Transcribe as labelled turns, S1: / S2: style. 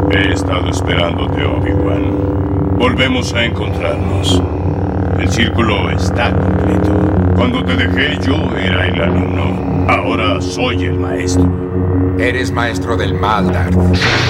S1: He estado esperándote, Obi-Wan. Volvemos a encontrarnos. El círculo está completo. Cuando te dejé, yo era el alumno. Ahora soy el maestro.
S2: Eres maestro del mal, Darth.